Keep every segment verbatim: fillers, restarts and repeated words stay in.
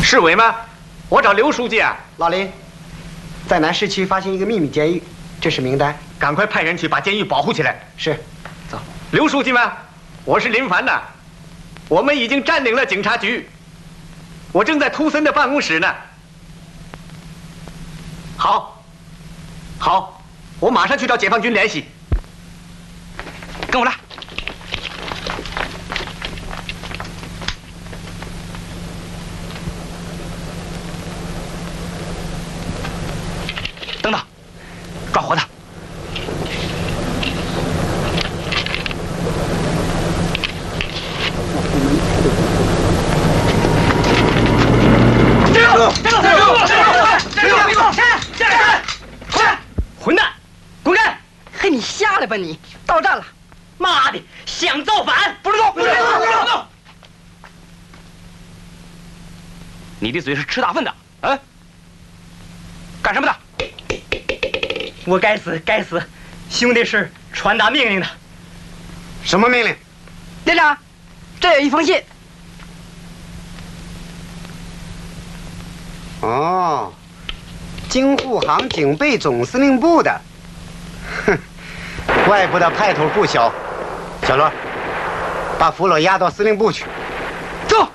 市委吗？我找刘书记啊。 老林，在南市区发现一个秘密监狱，这是名单， 赶快派人去把监狱保护起来。 是，走。 刘书记吗？我是林凡呐。我们已经占领了警察局，我正在图森的办公室呢。好，好，我马上去找解放军联系。跟我来。等等，抓活他！混蛋，滚开！ 嘿，你瞎了吧你！到站了！ 妈的，想造反，不许动！不许动！不许动！你的嘴是吃大粪的，啊？干什么的？ 我该死，该死！兄弟是传达命令的。 什么命令？ 连长，这有一封信。 哦，京沪杭警备总司令部的，哼，怪不得派头不小。小罗，把俘虏押到司令部去。 走。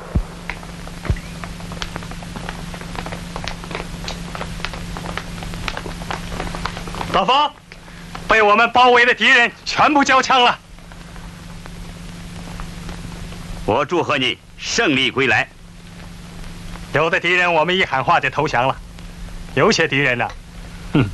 大发，被我们包围的敌人全部交枪了。 我祝贺你胜利归来。 有的敌人我们一喊话就投降了，有些敌人呢、啊，哼。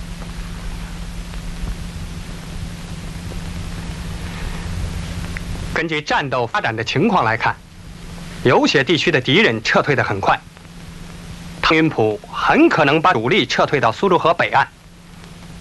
根据战斗发展的情况来看，有些地区的敌人撤退得很快，汤云浦很可能把主力撤退到苏州河北岸。